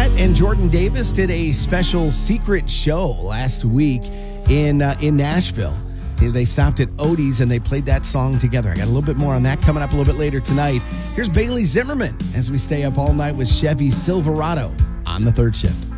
Barrett and Jordan Davis did a special secret show last week in Nashville. They stopped at Odie's and they played that song together. I got a little bit more on that coming up a little bit later tonight. Here's Bailey Zimmerman as we stay up all night with Chevy Silverado on the third shift.